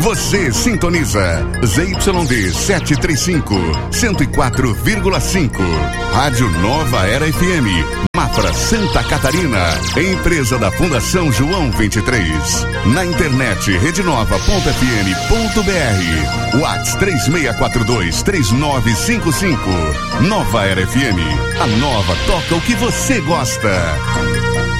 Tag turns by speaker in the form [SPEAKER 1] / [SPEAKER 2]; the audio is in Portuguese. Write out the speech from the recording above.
[SPEAKER 1] Você sintoniza ZYD 735, 104,5. Rádio Nova Era FM, Mafra, Santa Catarina. Empresa da Fundação João 23. Na internet, redenova.fm.br. WhatsApp 3642-3955. Nova Era FM. A nova toca o que você gosta.